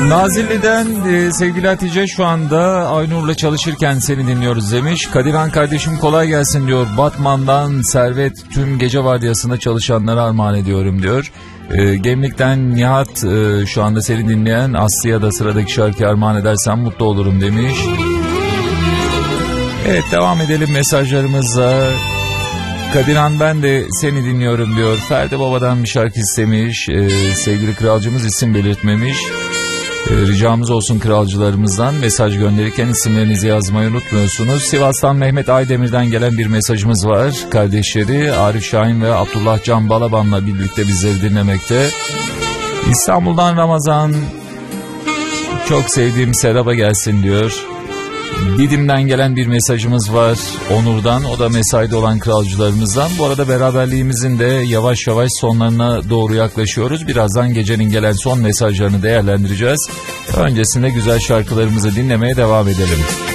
Nazilli'den sevgili Hatice, şu anda Aynur'la çalışırken seni dinliyoruz demiş. Kadirhan kardeşim kolay gelsin diyor. Batman'dan Servet, tüm gece vardiyasında çalışanlara armağan ediyorum diyor. Gemlik'ten Nihat, şu anda seni dinleyen Aslı'ya da sıradaki şarkıyı armağan edersen mutlu olurum demiş. Evet, devam edelim mesajlarımızla. Kadirhan ben de seni dinliyorum diyor. Ferdi Baba'dan bir şarkı istemiş. Sevgili kralcımız isim belirtmemiş. Ricamız olsun kralcılarımızdan, mesaj gönderirken isimlerinizi yazmayı unutmuyorsunuz. Sivas'tan Mehmet Aydemir'den gelen bir mesajımız var. Kardeşleri Arif Şahin ve Abdullah Can Balaban'la birlikte bizleri dinlemekte. İstanbul'dan Ramazan, çok sevdiğim Serap'a gelsin diyor. Didim'den gelen bir mesajımız var Onur'dan, o da mesaide olan kralcılarımızdan. Bu arada beraberliğimizin de yavaş yavaş sonlarına doğru yaklaşıyoruz. Birazdan gecenin gelen son mesajlarını değerlendireceğiz. Öncesinde güzel şarkılarımızı dinlemeye devam edelim.